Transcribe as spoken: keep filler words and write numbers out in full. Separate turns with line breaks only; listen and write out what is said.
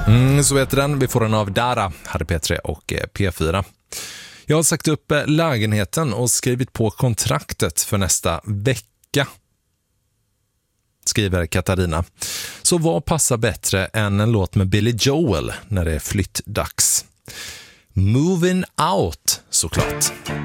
Mm, så heter den. Vi får den av Dara, här är P tre och P fyra. Jag har sagt upp lägenheten och skrivit på kontraktet för nästa vecka, skriver Katarina. Så vad passar bättre än en låt med Billy Joel när det är flyttdags? Moving Out, såklart.